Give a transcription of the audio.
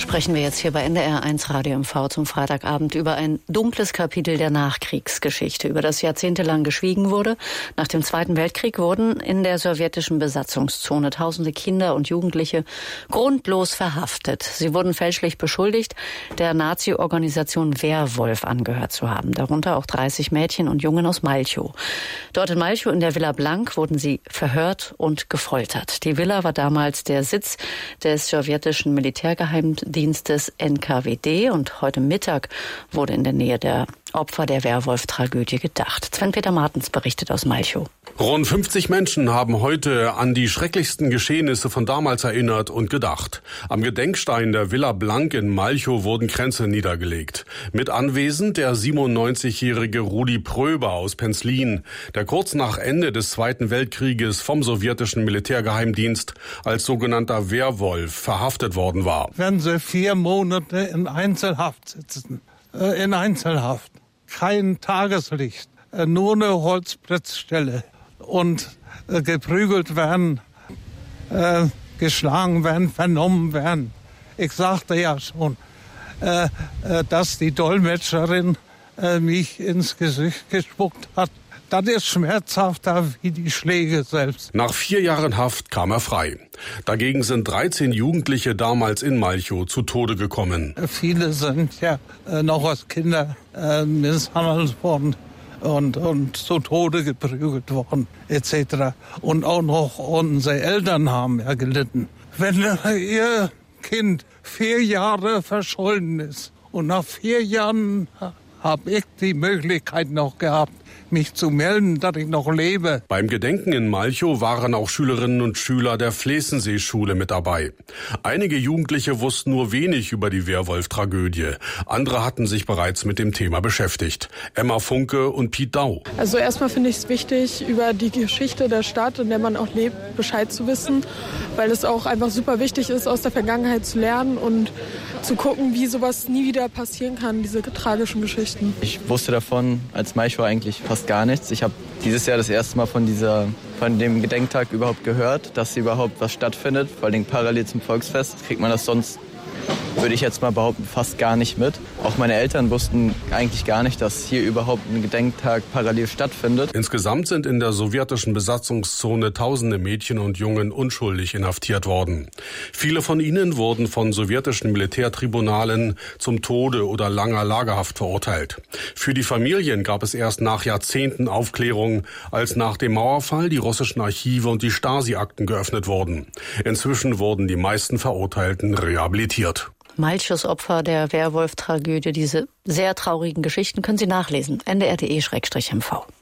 Sprechen wir jetzt hier bei NDR1 Radio MV zum Freitagabend über ein dunkles Kapitel der Nachkriegsgeschichte, über das jahrzehntelang geschwiegen wurde. Nach dem Zweiten Weltkrieg wurden in der sowjetischen Besatzungszone tausende Kinder und Jugendliche grundlos verhaftet. Sie wurden fälschlich beschuldigt, der Nazi-Organisation Werwolf angehört zu haben, darunter auch 30 Mädchen und Jungen aus Malchow. Dort in Malchow in der Villa Blank wurden sie verhört und gefoltert. Die Villa war damals der Sitz des sowjetischen Militärgeheimdienstes NKWD und heute Mittag wurde in der Nähe der Opfer der Werwolf-Tragödie gedacht. Sven-Peter Martens berichtet aus Malchow. Rund 50 Menschen haben heute an die schrecklichsten Geschehnisse von damals erinnert und gedacht. Am Gedenkstein der Villa Blank in Malchow wurden Kränze niedergelegt. Mit anwesend der 97-jährige Rudi Pröber aus Penzlin, der kurz nach Ende des Zweiten Weltkrieges vom sowjetischen Militärgeheimdienst als sogenannter Werwolf verhaftet worden war. Werden sie 4 Monate in Einzelhaft sitzen. In Einzelhaft. Kein Tageslicht. Nur eine Holzpritzstelle. Und geprügelt werden, geschlagen werden, vernommen werden. Ich sagte ja schon, dass die Dolmetscherin mich ins Gesicht gespuckt hat. Das ist schmerzhafter wie die Schläge selbst. Nach 4 Jahren Haft kam er frei. Dagegen sind 13 Jugendliche damals in Malchow zu Tode gekommen. Viele sind ja noch als Kinder misshandelt worden und zu Tode geprügelt worden etc. Und auch noch unsere Eltern haben ja gelitten. Wenn ihr Kind 4 Jahre verschollen ist und nach 4 Jahren habe ich die Möglichkeit noch gehabt, mich zu melden, dass ich noch lebe. Beim Gedenken in Malchow waren auch Schülerinnen und Schüler der Flesensee-Schule mit dabei. Einige Jugendliche wussten nur wenig über die Werwolf-Tragödie. Andere hatten sich bereits mit dem Thema beschäftigt. Emma Funke und Piet Dau. Also erstmal finde ich es wichtig, über die Geschichte der Stadt, in der man auch lebt, Bescheid zu wissen, weil es auch einfach super wichtig ist, aus der Vergangenheit zu lernen und zu gucken, wie sowas nie wieder passieren kann, diese tragischen Geschichten. Ich wusste davon als Malchow eigentlich fast gar nichts. Ich habe dieses Jahr das erste Mal von dem Gedenktag überhaupt gehört, dass hier überhaupt was stattfindet. Vor allem parallel zum Volksfest kriegt man das sonst, würde ich jetzt mal behaupten, fast gar nicht mit. Auch meine Eltern wussten eigentlich gar nicht, dass hier überhaupt ein Gedenktag parallel stattfindet. Insgesamt sind in der sowjetischen Besatzungszone tausende Mädchen und Jungen unschuldig inhaftiert worden. Viele von ihnen wurden von sowjetischen Militärtribunalen zum Tode oder langer Lagerhaft verurteilt. Für die Familien gab es erst nach Jahrzehnten Aufklärung, als nach dem Mauerfall die russischen Archive und die Stasi-Akten geöffnet wurden. Inzwischen wurden die meisten Verurteilten rehabilitiert. Malchows Opfer der Werwolf-Tragödie, diese sehr traurigen Geschichten können Sie nachlesen. ndr.de/mv.